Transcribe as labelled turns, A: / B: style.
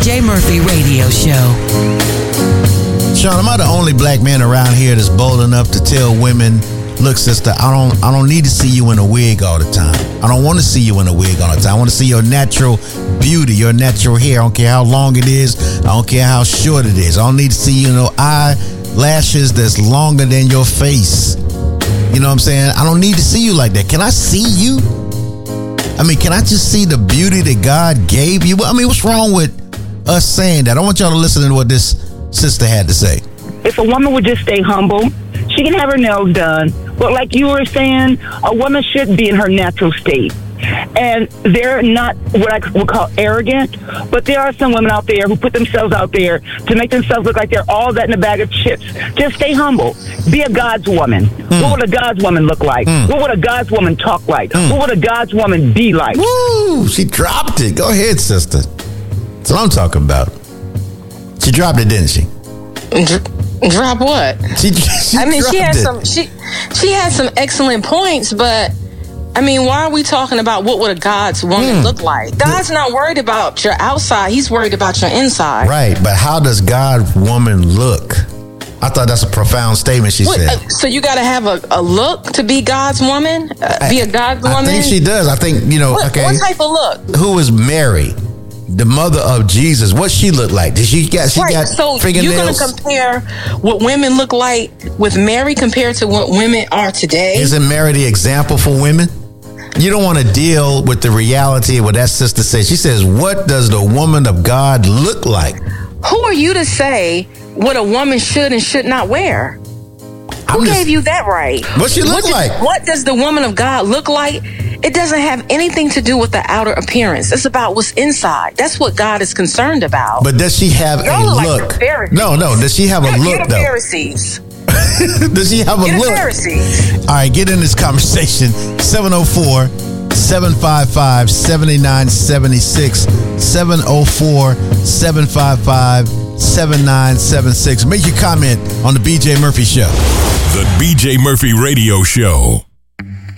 A: BJ Murphy Radio Show.
B: Sean, am I the only black man around here that's bold enough to tell women, look, sister, I don't need to see you in a wig all the time. I don't want to see you in a wig all the time. I want to see your natural beauty, your natural hair. I don't care how long it is. I don't care how short it is. I don't need to see, eyelashes that's longer than your face. You know what I'm saying? I don't need to see you like that. Can I see you? I mean, can I just see the beauty that God gave you? I mean, what's wrong with us saying that? I want y'all to listen to what this sister had to say.
C: If a woman would just stay humble, she can have her nails done. But like you were saying, a woman should be in her natural state. And they're not what I would call arrogant, but there are some women out there who put themselves out there to make themselves look like they're all that in a bag of chips. Just stay humble. Be a God's woman. What would a God's woman look like? What would a God's woman talk like? What would a God's woman be like?
B: Woo! She dropped it. Go ahead, sister. That's what I'm talking about. She dropped it, didn't she?
D: Drop what?
B: She
D: had some excellent points, but I mean, why are we talking about what would a God's woman look like? God's not worried about your outside. He's worried about your inside.
B: Right, but how does God's woman look? I thought that's a profound statement she said.
D: So you got to have a look to be God's woman? Be a God's woman?
B: I think she does. I think,
D: What type of look?
B: Who is Mary? The mother of Jesus. What she look like? Did she got fingernails?
D: So you're going to compare what women look like with Mary compared to what women are today?
B: Isn't Mary the example for women? You don't want to deal with the reality of what that sister says. She says, what does the woman of God look like?
D: Who are you to say what a woman should and should not wear? Who gave you that right?
B: What she look like?
D: What does the woman of God look like? It doesn't have anything to do with the outer appearance. It's about what's inside. That's what God is concerned about.
B: But does she have a look?
D: Like
B: no. Does she have a look, though?
D: Pharisees.
B: Does she have a look?
D: Pharisees.
B: All right, get in this conversation. 704-755-7976. 704-755-7976. Make your comment on the BJ Murphy Show.
E: The BJ Murphy Radio Show.